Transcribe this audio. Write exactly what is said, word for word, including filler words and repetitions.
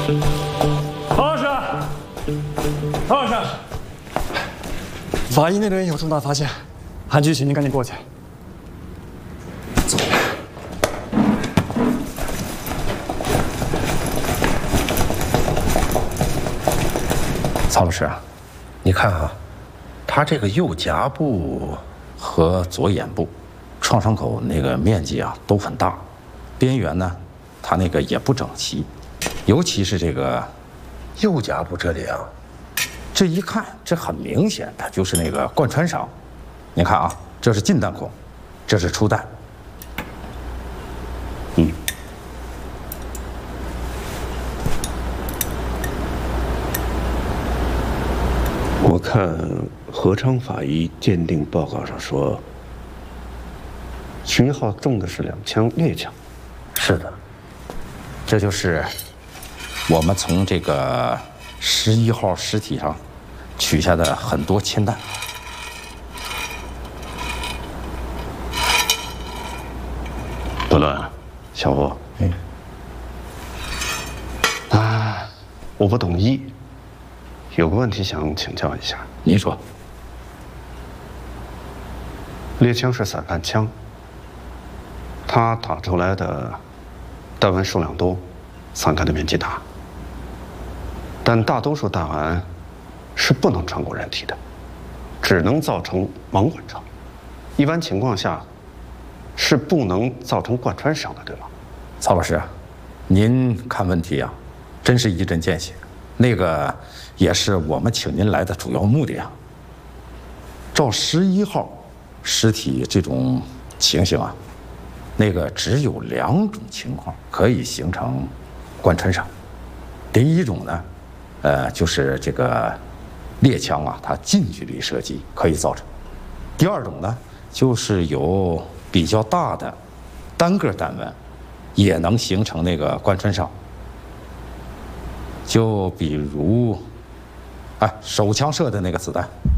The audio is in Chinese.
老师，老师， 法医那边有重大发现，韩局，请您赶紧过去。走。 曹老师啊，你看啊，他这个右颊部和左眼部创伤口那个面积啊都很大，边缘呢，它那个也不整齐，尤其是这个右颊部这里啊，这一看这很明显，它就是那个贯穿伤。你看啊，这是进弹孔，这是出弹。嗯。 我看何昌法医鉴定报告上说，徐浩中的是两枪猎枪。 是的，这就是我们从这个十一号尸体上取下的很多铅弹。 德伦，小吴， 嗯， 啊，我不懂医，有个问题想请教一下。 您说， 猎枪是散弹枪，它打出来的弹丸数量多，散开的面积大，但大多数弹丸是不能穿过人体的，只能造成盲环伤。一般情况下是不能造成贯穿伤的，对吗？ 曹老师，您看问题啊，真是一针见血。那个也是我们请您来的主要目的啊。照十一号尸体这种情形啊，那个只有两种情况可以形成贯穿伤。第一种呢，呃，就是这个猎枪啊，它近距离射击可以造成；第二种呢，就是有比较大的单个弹丸，也能形成那个贯穿伤。就比如，哎，手枪射的那个子弹，